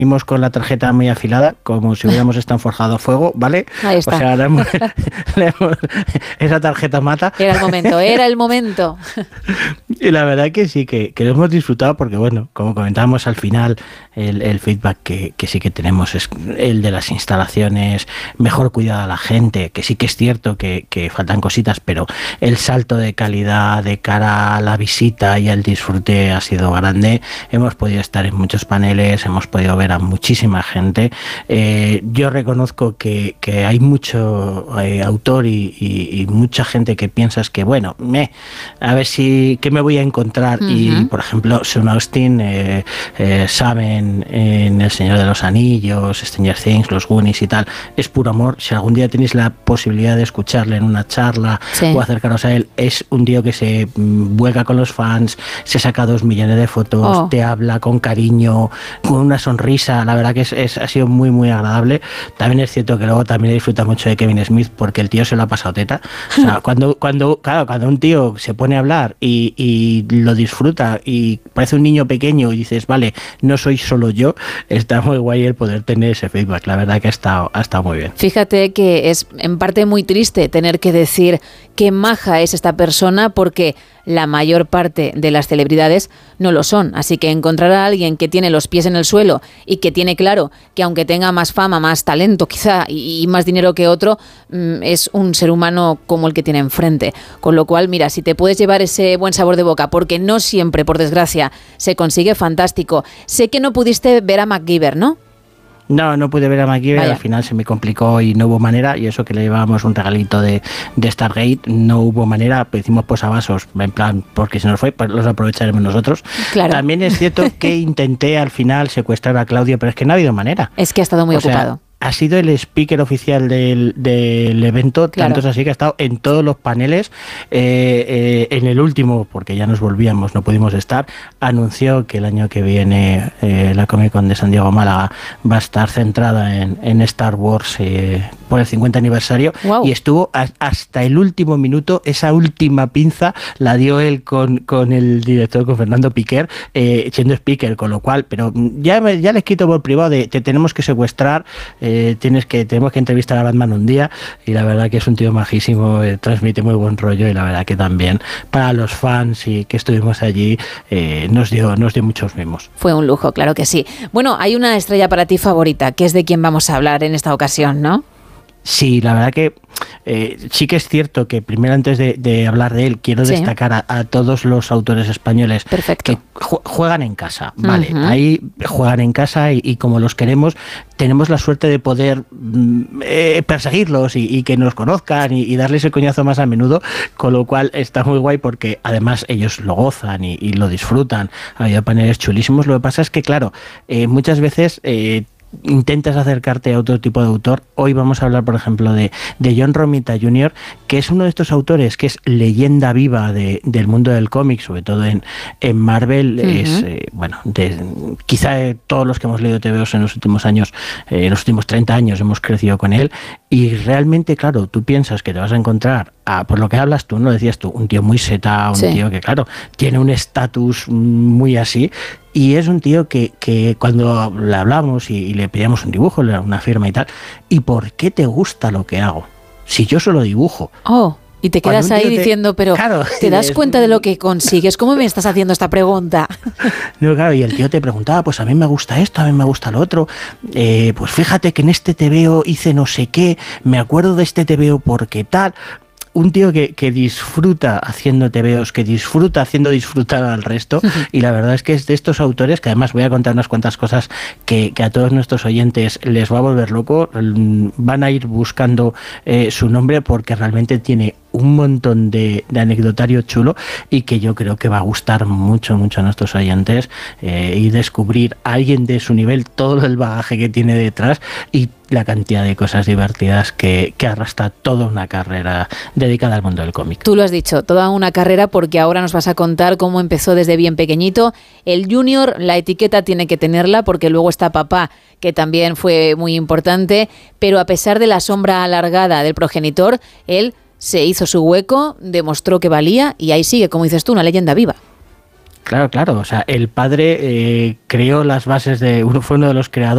venimos con la tarjeta muy afilada, como si hubiéramos estado forjado a fuego, ¿vale? Ahí está. O sea, esa tarjeta mata. Era el momento. Y la verdad que sí, que lo hemos disfrutado porque, bueno, como comentábamos al final, el feedback que sí que tenemos es el de las instalaciones, mejor cuidada la gente, que sí que es cierto que faltan cositas, pero el salto de calidad de cara a la visita y al disfrute ha sido grande. Hemos podido estar en muchos paneles, hemos podido ver a muchísima gente. Yo reconozco que hay mucho autor y mucha gente que piensas que, bueno, a ver si qué me voy a encontrar. Y, por ejemplo, Sean Austin, saben en El Señor de los Anillos, Stranger Things, Los Goonies y tal, es puro amor. Si algún día tenéis la posibilidad de escucharle en una charla o acercaros a él, es un tío que se vuelca con los fans, se saca 2 millones de fotos, te habla con cariño, con una sonrisa. La verdad que ha sido muy, muy agradable. También es cierto que luego también disfruta mucho de Kevin Smith porque el tío se lo ha pasado teta. O sea, cuando un tío se pone a hablar y lo disfruta y parece un niño pequeño y dices, vale, no soy solo yo, está muy guay el poder tener ese feedback. La verdad que ha estado muy bien. Fíjate que es en parte muy triste tener que decir qué maja es esta persona, porque la mayor parte de las celebridades no lo son. Así que encontrar a alguien que tiene los pies en el suelo y que tiene claro que aunque tenga más fama, más talento quizá y más dinero que otro, es un ser humano como el que tiene enfrente. Con lo cual, mira, si te puedes llevar ese buen sabor de boca, porque no siempre, por desgracia, se consigue, fantástico. Sé que no pudiste ver a MacGyver, ¿no? No pude ver a MacGyver, al final se me complicó y no hubo manera, y eso que le llevábamos un regalito de Stargate, no hubo manera, pues hicimos posavasos, en plan, porque se nos fue, pues los aprovecharemos nosotros. Claro. También es cierto que intenté al final secuestrar a Claudio, pero es que no ha habido manera. Es que ha estado muy ocupado. Ha sido el speaker oficial del evento, claro. Tanto es así que ha estado en todos los paneles. En el último, porque ya nos volvíamos, no pudimos estar, anunció que el año que viene la Comic Con de San Diego Málaga va a estar centrada en Star Wars por el 50 aniversario. Wow. Y estuvo hasta el último minuto, esa última pinza la dio él con el director, con Fernando Piquer, siendo speaker, con lo cual, pero ya les quito por privado de te tenemos que secuestrar. Tenemos que entrevistar a Batman un día, y la verdad que es un tío majísimo, transmite muy buen rollo, y la verdad que también para los fans y que estuvimos allí nos dio muchos mimos. Fue un lujo, claro que sí. Bueno, hay una estrella para ti favorita, que es de quien vamos a hablar en esta ocasión, ¿no? Sí, la verdad que sí que es cierto que primero, antes de hablar de él, quiero destacar a todos los autores españoles. Perfecto. Que juegan en casa, ¿vale? Ahí juegan en casa y como los queremos, tenemos la suerte de poder perseguirlos y que nos conozcan y darles el coñazo más a menudo, con lo cual está muy guay porque además ellos lo gozan y lo disfrutan. Ha habido paneles chulísimos. Lo que pasa es que, claro, muchas veces intentas acercarte a otro tipo de autor. Hoy vamos a hablar, por ejemplo, de John Romita Jr., que es uno de estos autores que es leyenda viva del mundo del cómic, sobre todo en Marvel. Es, quizá todos los que hemos leído TVOs en los últimos años, en los últimos 30 años, hemos crecido con él, y realmente, claro, tú piensas que te vas a encontrar, por lo que hablas tú, no decías tú, un tío muy seta, un tío que, claro, tiene un estatus muy así. Y es un tío que cuando le hablamos y le pedíamos un dibujo, una firma y tal, ¿y por qué te gusta lo que hago? Si yo solo dibujo. Oh, y te quedas ahí diciendo, pero claro, ¿te das cuenta de lo que consigues? ¿Cómo me estás haciendo esta pregunta? No, claro, y el tío te preguntaba, pues a mí me gusta esto, a mí me gusta lo otro, pues fíjate que en este TVO hice no sé qué, me acuerdo de este TVO porque tal. Un tío que disfruta haciendo TVOs, que disfruta haciendo disfrutar al resto, y la verdad es que es de estos autores que, además, voy a contar unas cuantas cosas que a todos nuestros oyentes les va a volver loco, van a ir buscando su nombre porque realmente tiene un montón de anecdotario chulo y que yo creo que va a gustar mucho a nuestros oyentes, y descubrir a alguien de su nivel, todo el bagaje que tiene detrás y la cantidad de cosas divertidas que arrastra toda una carrera dedicada al mundo del cómic. Tú lo has dicho, toda una carrera, porque ahora nos vas a contar cómo empezó desde bien pequeñito. El Junior, la etiqueta tiene que tenerla porque luego está papá, que también fue muy importante, pero a pesar de la sombra alargada del progenitor, él se hizo su hueco, demostró que valía y ahí sigue, como dices tú, una leyenda viva. Claro, o sea, el padre creó las bases fue uno de los creadores